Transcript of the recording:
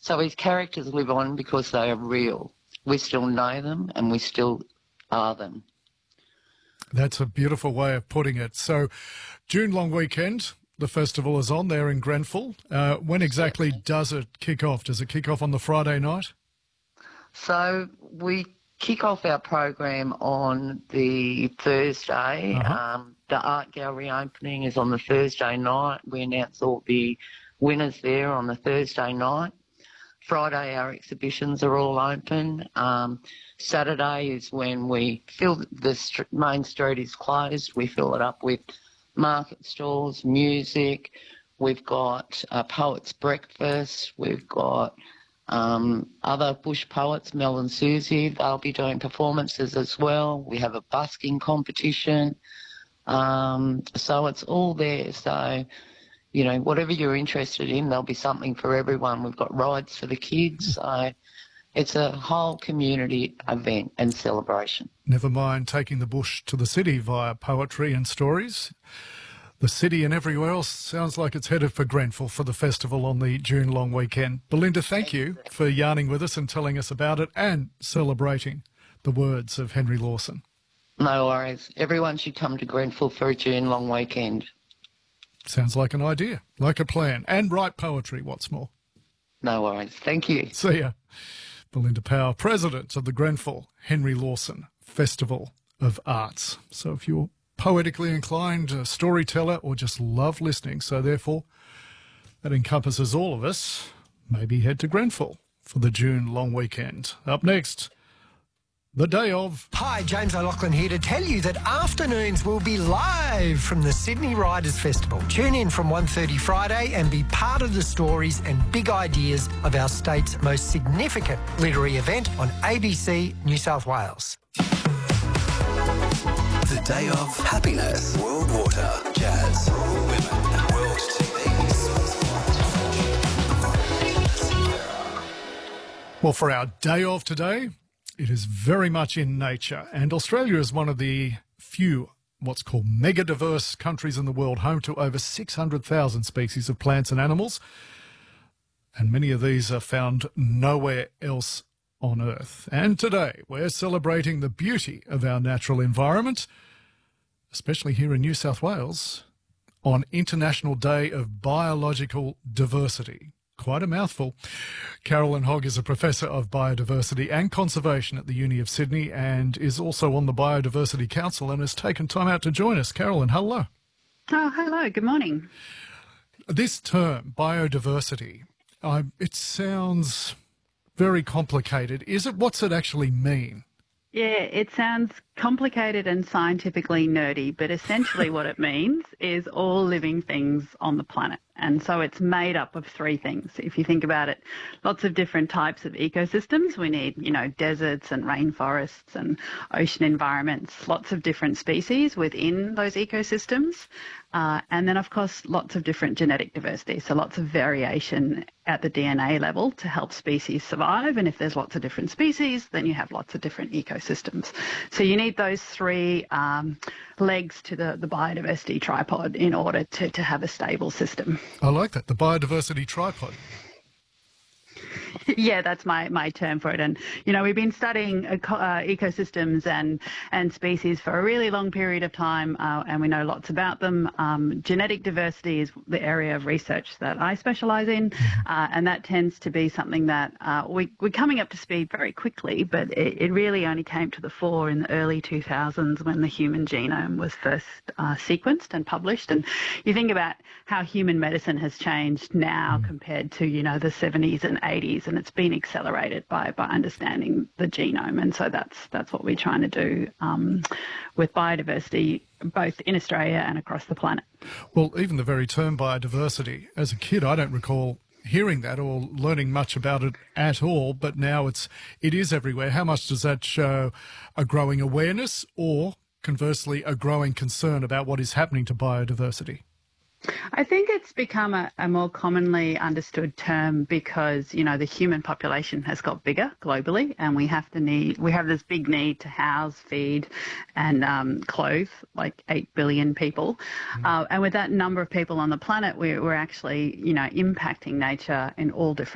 So his characters live on because they are real. We still know them and we still are them. That's a beautiful way of putting it. So June long weekend, the festival is on there in Grenfell. When exactly does it kick off? Does it kick off on the Friday night? So we kick off our program on the Thursday. The art gallery opening is on the Thursday night. We announce all the winners there on the Thursday night. Friday, our exhibitions are all open. Saturday is when we fill the main street is closed. We fill it up with market stalls, music. We've got a poets' breakfast. We've got other bush poets, Mel and Susie. They'll be doing performances as well. We have a busking competition. So it's all there. So, you know, whatever you're interested in, there'll be something for everyone. We've got rides for the kids. So it's a whole community event and celebration. Never mind taking the bush to the city via poetry and stories. The city and everywhere else sounds like it's headed for Grenfell for the festival on the June long weekend. Belinda, thank you for yarning with us and telling us about it and celebrating the words of Henry Lawson. No worries. Everyone should come to Grenfell for a June long weekend. Sounds like an idea, like a plan. And write poetry, what's more. No worries. Thank you. See ya. Belinda Powell, President of the Grenfell Henry Lawson Festival of Arts. So if you're poetically inclined, a storyteller, or just love listening, so therefore that encompasses all of us, maybe head to Grenfell for the June long weekend. Up next, the day of. Hi, James O'Loughlin here to tell you that afternoons will be live from the Sydney Writers' Festival. Tune in from 1:30 Friday and be part of the stories and big ideas of our state's most significant literary event on ABC New South Wales. The day of happiness, world water, jazz, women, world TV. Well, for our day of today, it is very much in nature, and Australia is one of the few what's called mega-diverse countries in the world, home to over 600,000 species of plants and animals, and many of these are found nowhere else on Earth. And today we're celebrating the beauty of our natural environment, especially here in New South Wales, on International Day of Biological Diversity. Quite a mouthful. Carolyn Hogg is a Professor of Biodiversity and Conservation at the Uni of Sydney and is also on the Biodiversity Council and has taken time out to join us. Carolyn, hello. Oh, hello. Good morning. This term, biodiversity, it sounds very complicated. Is it? What's it actually mean? Yeah, it sounds complicated and scientifically nerdy, but essentially what it means is all living things on the planet. And so it's made up of three things. If you think about it, lots of different types of ecosystems. We need, deserts and rainforests and ocean environments, lots of different species within those ecosystems. And then, of course, lots of different genetic diversity. So lots of variation at the DNA level to help species survive. And if there's lots of different species, then you have lots of different ecosystems. So you need those three legs to the biodiversity tripod in order to have a stable system. I like that, the biodiversity tripod. Yeah, that's my term for it. And, we've been studying ecosystems and species for a really long period of time, and we know lots about them. Genetic diversity is the area of research that I specialise in, and that tends to be something that we're coming up to speed very quickly, but it really only came to the fore in the early 2000s when the human genome was first sequenced and published. And you think about how human medicine has changed now compared to, the 70s and 80s, and it's been accelerated by understanding the genome. And so that's what we're trying to do with biodiversity, both in Australia and across the planet. Well, even the very term biodiversity, as a kid, I don't recall hearing that or learning much about it at all, but now it is everywhere. How much does that show a growing awareness or, conversely, a growing concern about what is happening to biodiversity? I think it's become a more commonly understood term because, the human population has got bigger globally, and we have this big need to house, feed and clothe like 8 billion people. And with that number of people on the planet, we're actually, impacting nature in all different